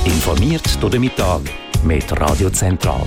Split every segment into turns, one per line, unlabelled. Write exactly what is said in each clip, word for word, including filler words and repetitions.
Informiert durch den Mittag mit Radio Zentral.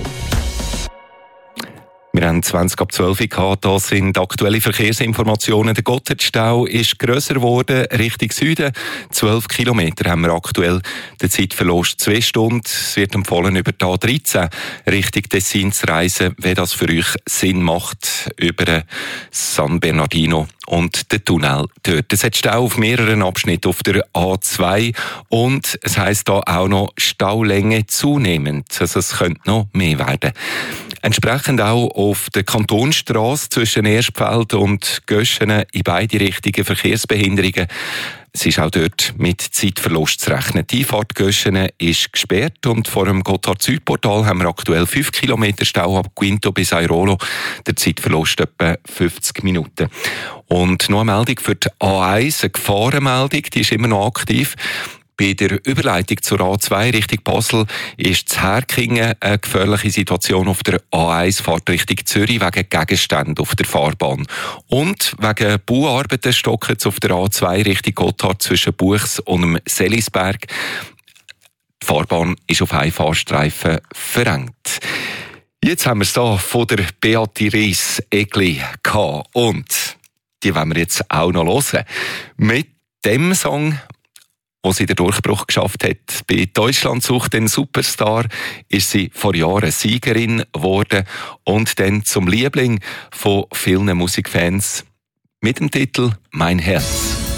Wir haben zwanzig ab zwölf gehabt, das sind aktuelle Verkehrsinformationen. Der Gotthardstau ist grösser geworden, Richtung Süden. zwölf Kilometer haben wir aktuell. Der Zeitverlust zwei Stunden. Es wird empfohlen, über die A dreizehn Richtung Tessin zu reisen, wenn das für euch Sinn macht, über San Bernardino und den Tunnel dort. Es hat Stau auf mehreren Abschnitten auf der A zwei und es heisst da auch noch Staulänge zunehmend. Also es könnte noch mehr werden. Entsprechend auch auf der Kantonstrasse zwischen Erstfeld und Göschenen in beide Richtungen Verkehrsbehinderungen. Es ist auch dort mit Zeitverlust zu rechnen. Die Einfahrt Göschenen ist gesperrt und vor dem Gotthard-Südportal haben wir aktuell fünf Kilometer Stau ab Quinto bis Airolo. Der Zeitverlust etwa fünfzig Minuten. Und noch eine Meldung für die A eins, eine Gefahrenmeldung, die ist immer noch aktiv. Bei der Überleitung zur A zwei Richtung Basel ist zu Herkingen eine gefährliche Situation auf der A eins Fahrt Richtung Zürich wegen Gegenständen auf der Fahrbahn. Und wegen Bauarbeiten stocken es auf der A zwei Richtung Gotthard zwischen Buchs und dem Selisberg. Die Fahrbahn ist auf einem Fahrstreifen verengt. Jetzt haben wir es hier von der Beatrice Egli gehabt. Und die wollen wir jetzt auch noch hören. Mit dem Song, wo sie den Durchbruch geschafft hat. Bei «Deutschland sucht den Superstar» ist sie vor Jahren Siegerin geworden und dann zum Liebling von vielen Musikfans mit dem Titel «Mein Herz».